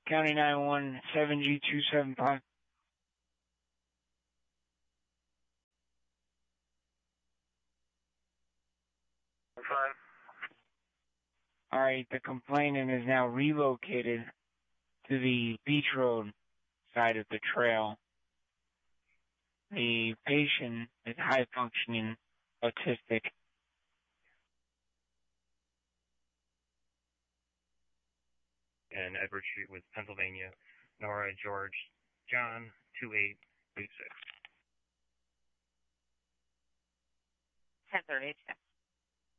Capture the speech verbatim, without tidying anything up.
County nine one seven G two seven five. Five. Alright, the complainant is now relocated to the Beach Road side of the trail. The patient is high-functioning autistic. And Edward Street with Pennsylvania, Nora George John two eight eight six. ten thirty-two.